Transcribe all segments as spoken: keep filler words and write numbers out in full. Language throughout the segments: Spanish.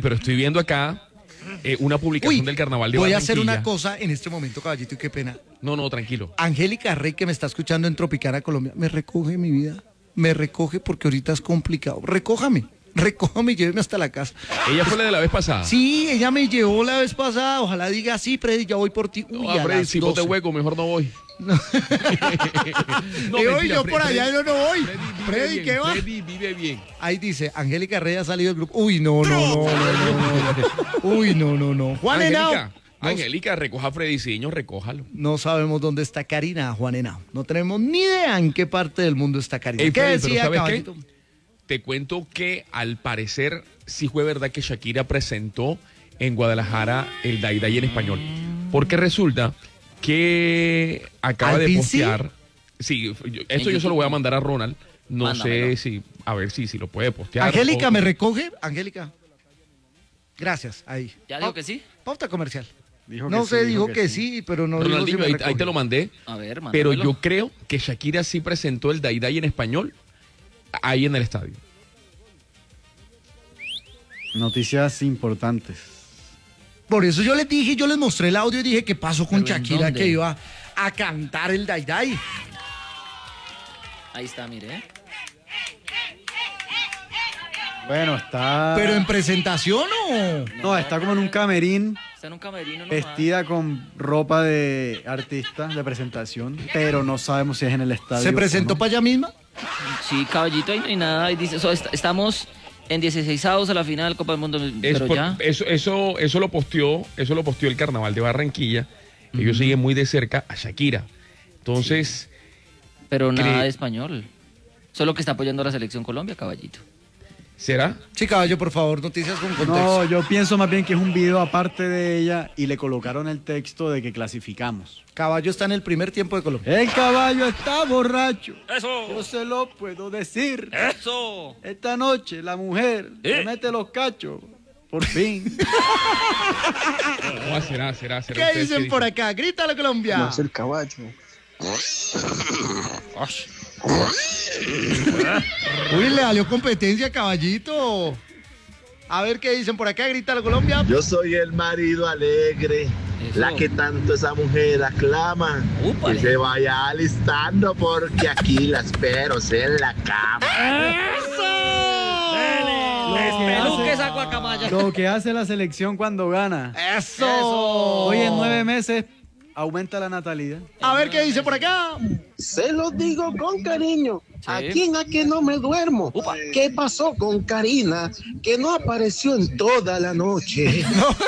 pero estoy viendo acá eh, una publicación Uy, del Carnaval de voy a Barranquilla. hacer una cosa en este momento, caballito, y qué pena. No, no, tranquilo. Angélica Rey, que me está escuchando en Tropicana, Colombia, me recoge mi vida. Me recoge porque ahorita es complicado. Recójame, recójame y lléveme hasta la casa. Ella fue la de la vez pasada. Sí, ella me llevó la vez pasada. Ojalá diga así, Freddy, ya voy por ti. Uy, No, a Freddy, las si vos te doce. hueco, mejor no voy. No. No, Y hoy mentira, yo Freddy, por allá yo no voy. Freddy, vive Freddy, bien, ¿qué va? Freddy vive bien. Ahí dice, Angélica Rey ha salido del grupo. Uy, no, no, no, no, no, no. Uy, no, no, no. Juan Henao. Angélica, Angélica, recoja a Freddy Ciño, recójalo. No sabemos dónde está Karina, Juan Henao. No tenemos ni idea en qué parte del mundo está Karina. Ey, ¿Qué Freddy, pero decía, ¿sabes qué? caballito? Te cuento que al parecer sí fue verdad que Shakira presentó en Guadalajara el Day Day en español. Porque resulta que acaba ¿Al de fin postear. Sí, yo- esto yo se lo voy a mandar a Ronald. No Mándamelo. sé si, a ver si, si lo puede postear. Angélica, o- ¿me recoge? Angélica. Gracias, ahí. ¿Ya dijo que sí? Pauta comercial. Dijo No que sé, sí, dijo que sí, pero no dijo si Ronaldinho, me ahí, recoge. ahí te lo mandé. A ver, Pero mándamelo. yo creo que Shakira sí presentó el Day Day en español ahí en el estadio. Noticias importantes. Por eso yo les dije, yo les mostré el audio y dije qué pasó con ¿Pero en Shakira dónde? que iba a cantar el Day Day. Ahí está, mire. ¿eh? Bueno, está... ¿Pero en presentación o...? No, está como en un camerín, Está en un camerino nomás. vestida con ropa de artista, de presentación, pero no sabemos si es en el estadio. ¿Se o presentó no. para allá misma? Sí, caballito, ahí no hay nada. Ahí dice, so, est- estamos en dieciseisavos a la final Copa del Mundo, Es pero por- ya. eso, eso, eso lo posteó, eso lo posteó el Carnaval de Barranquilla. Ellos siguen muy de cerca a Shakira. Entonces, Pero nada cre- de español. Solo que está apoyando a la selección Colombia, caballito. ¿será? Sí, caballo, por favor, noticias con contexto. No, yo pienso más bien que es un video aparte de ella y le colocaron el texto de que clasificamos. Caballo está en el primer tiempo de Colombia. El caballo está borracho. ¡Eso! Yo se lo puedo decir. ¡Eso! Esta noche la mujer ¿Eh? le mete los cachos. Por fin. No, será, será, será. ¿Qué ¿Ustedes dicen por acá? Grítale, Colombia. No es el caballo. Uy, le salió competencia, caballito. A ver qué dicen por acá, grítale, Colombia. Yo soy el marido alegre, Eso. la que tanto esa mujer aclama. Úpale. Que se vaya alistando porque aquí la espero en la cama. Peluque esa guacamaya. Lo que hace la selección cuando gana. ¡Eso! Hoy en nueve meses aumenta la natalidad. A ver qué dice por acá. Se lo digo con cariño. Sí. ¿A quién a que no me duermo? Upa. ¿Qué pasó con Karina? Que no apareció en toda la noche.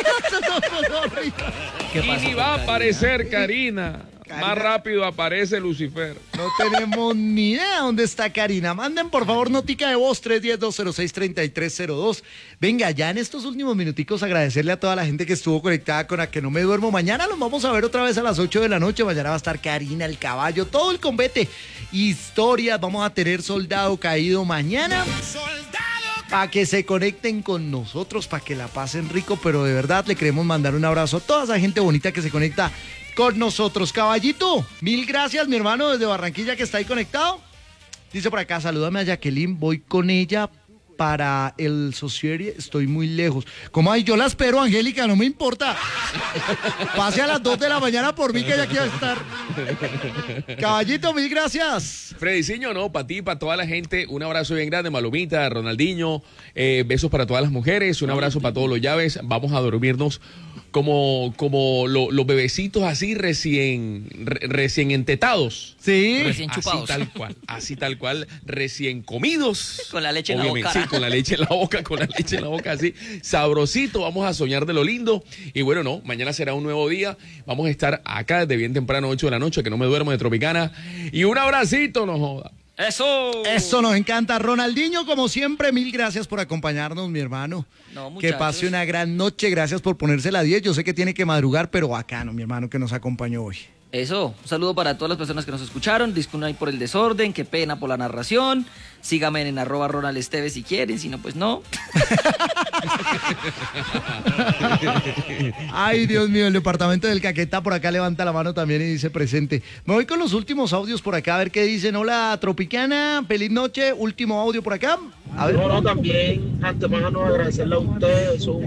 ¿Qué Y pasó ni con va a Karina? aparecer Karina. Karina. Más rápido aparece Lucifer. No tenemos ni idea dónde está Karina. Manden por favor notica de voz tres uno cero, dos cero seis, tres tres cero dos. Venga, ya en estos últimos minuticos agradecerle a toda la gente que estuvo conectada con A Que No Me Duermo. Mañana los vamos a ver otra vez a las ocho de la noche. Mañana va a estar Karina, el caballo, todo el combate. Historias, vamos a tener Soldado Caído mañana. Para que se conecten con nosotros, para que la pasen rico, pero de verdad le queremos mandar un abrazo a toda esa gente bonita que se conecta con nosotros. Caballito, mil gracias, mi hermano desde Barranquilla que está ahí conectado. Dice por acá, salúdame a Jacqueline, voy con ella para el Socieri, estoy muy lejos. ¿Cómo hay? Yo la espero, Angélica, no me importa. Pase a las dos de la mañana por mí que ella quiere estar. Caballito, mil gracias. Frediciño, no, para ti, para toda la gente, un abrazo bien grande, Malomita, Ronaldinho, eh, besos para todas las mujeres, un abrazo para todos los llaves, vamos a dormirnos como, como lo- los bebecitos así recién, re- recién entetados. Sí. Recién Así chupados. tal cual, así tal cual, recién comidos. Con la leche en la Obviamente, boca. sí, con la leche en la boca, con la leche en la boca, así, sabrosito, vamos a soñar de lo lindo. Y bueno, no, mañana será un nuevo día, vamos a estar acá desde bien temprano, ocho de la noche, que no me duermo de Tropicana. Y un abracito, no joda. ¡Eso! Eso nos encanta. Ronaldinho, como siempre, mil gracias por acompañarnos, mi hermano. No, Que muchachos. pase una gran noche. Gracias por ponerse la diez. Yo sé que tiene que madrugar, pero bacano, mi hermano, que nos acompañó hoy. Eso, un saludo para todas las personas que nos escucharon. Disculpen ahí por el desorden, qué pena por la narración. Síganme en arroba Ronald Esteves si quieren, si no, pues no. Ay, Dios mío, el departamento del Caquetá por acá levanta la mano también y dice presente. Me voy con los últimos audios por acá, a ver qué dicen. Hola, Tropicana, feliz noche. Último audio por acá. A ver. No, no, también, antemano agradecerle a ustedes, son